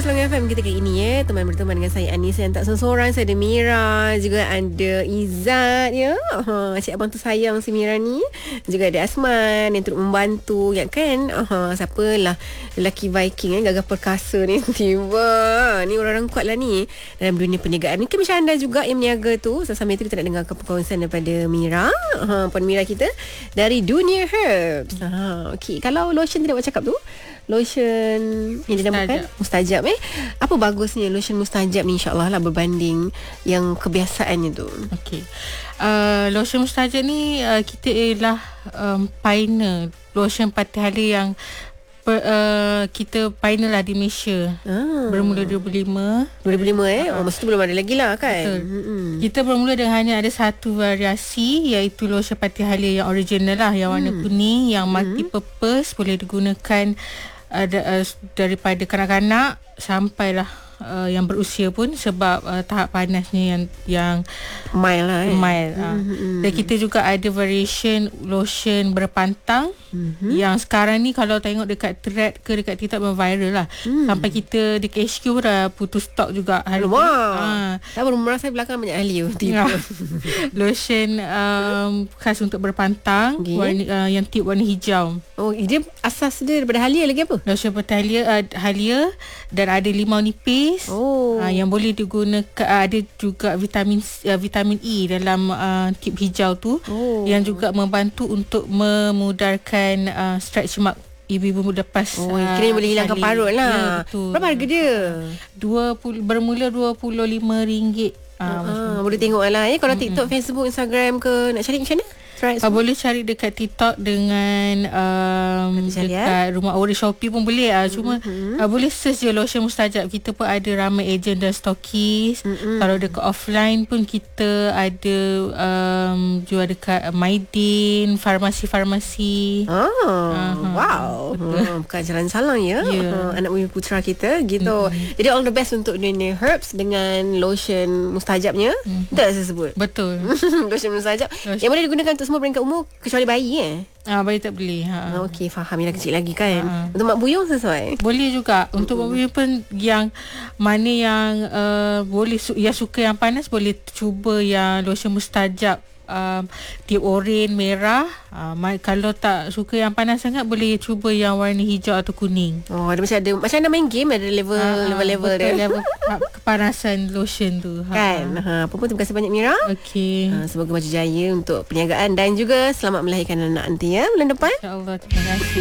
Selangor FM kita kali ini teman berteman dengan saya Anis yang tak seorang. Saya ada Mira, juga ada Izzat ya. Cik abang tu sayang si Mira ni. Juga ada Asman yang turut membantu ya kan. Siapalah lelaki Viking gagah perkasa ni tiba. Ni orang-orang kuat lah ni dalam dunia perniagaan. Mungkin macam anda juga yang meniaga tu. Sambil tu kita nak dengar perkongsian daripada Mira. Puan Mira kita dari dunia herbs. Okey, kalau lotion tidak buat cakap tu, lotion yang dinamakan mustajab apa bagusnya lotion mustajab ni insya-Allah lah berbanding yang kebiasaannya tu. Okey. Lotion mustajab ni kita ialah pioneer lotion patih hala yang kita pioneer lah di Malaysia. Bermula 2005 masa tu belum ada lagi lah kan. Kita bermula dengan hanya ada satu variasi, iaitu lotion patih hala yang original lah, yang warna kuning, yang multi purpose, boleh digunakan daripada kanak-kanak sampailah yang berusia pun, sebab tahap panasnya yang mild lah mild. Dan kita juga ada variation lotion berpantang yang sekarang ni kalau tengok dekat thread ke dekat TikTok memang viral lah. Sampai kita di HQ dah putus stok juga hari ni. Tak baru merasa belakang banyak ahli lotion khas untuk berpantang, warna, yang tip warna hijau. Dia asas dia daripada halia lagi apa? Lotion berhalia dan ada limau nipis. Yang boleh digunakan. Ada juga vitamin E dalam tip hijau tu, yang juga membantu untuk memudarkan stretch mark ibu-ibu lepas kira boleh hilangkan parut lah. Berapa harga dia? Bermula RM25. Boleh tengok lah kalau TikTok, Facebook, Instagram ke nak cari macam mana? Boleh cari dekat TikTok dengan dekat Rumah Ori, Shopee pun boleh. Cuma boleh search je lotion mustajab. Kita pun ada ramai ejen dan stokis. Kalau dekat offline pun kita ada jual dekat Maidin, farmasi-farmasi. Wow, bukan jalan salang ya. Anak bumi putra kita gitu. Jadi all the best untuk dunia herbs dengan lotion mustajabnya. Tak saya sebut. Betul. Lotion mustajab yang boleh digunakan untuk semua peringkat umur kecuali bayi bayi tak boleh. Okey, faham. Dah kecil lagi kan. Untuk mak buyung sesuai. Boleh juga. Untuk mak buyung pun yang mana yang boleh yang suka yang panas, boleh cuba yang lotion mustajab tip oren, merah. Kalau tak suka yang panas sangat, boleh cuba yang warna hijau atau kuning. Ada macam nak main game, ada level dia. Level kepanasan lotion tu kan. Apa pun, terima kasih banyak Mira. Okey. Semoga maju jaya untuk perniagaan dan juga selamat melahirkan anak nanti ya bulan depan. InsyaAllah. Terima kasih.